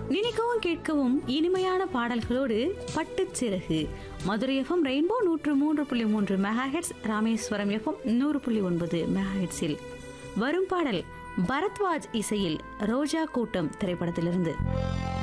நினைக்கவும் கேட்கவும் இனிமையான பாடல்களோடு பட்டுச்சிறகு. Madurai FM rainbow 103.3 megahertz, Rameswaram FM 100.9 மெகாஹெட்ஸில் வரும் பாடல் பரத்வாஜ் இசையில் ரோஜா கூட்டம் திரைப்படத்திலிருந்து.